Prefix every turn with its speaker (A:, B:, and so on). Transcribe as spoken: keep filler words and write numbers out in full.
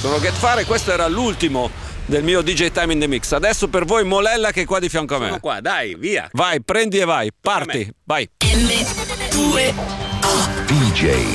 A: Sono Get Fare, questo era l'ultimo del mio D J Time in the Mix. Adesso per voi Molella che è qua di fianco a me.
B: Sono qua, dai, via.
A: Vai, prendi e vai, parti, vai.
C: M due O
D: D J